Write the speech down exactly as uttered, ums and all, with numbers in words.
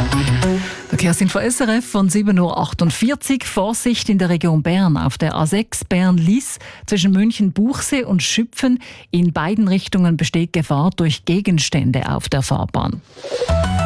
Verkehrsinfo S R F von sieben Uhr achtundvierzig. Vorsicht in der Region Bern auf der A sechs Bern-Lies zwischen München-Buchsee und Schüpfen. In beiden Richtungen besteht Gefahr durch Gegenstände auf der Fahrbahn.